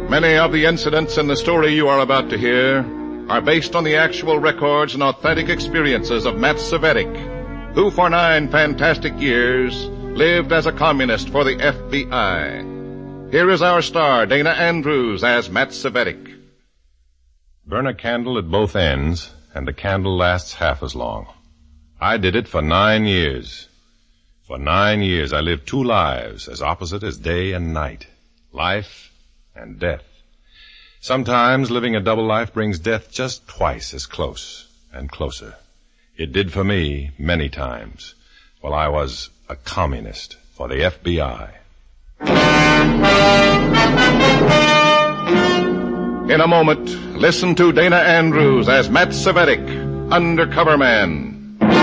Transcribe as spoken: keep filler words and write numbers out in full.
Many of the incidents in the story you are about to hear are based on the actual records and authentic experiences of Matt Cvetic, who for nine fantastic years lived as a communist for the F B I. Here is our star, Dana Andrews, as Matt Cvetic. Burn a candle at both ends, and the candle lasts half as long. I did it for nine years. For nine years I lived two lives, as opposite as day and night. Life and death. Sometimes living a double life brings death just twice as close and closer. It did for me many times, while I was a communist for the F B I. In a moment, listen to Dana Andrews as Matt Cvetic, Undercover Man.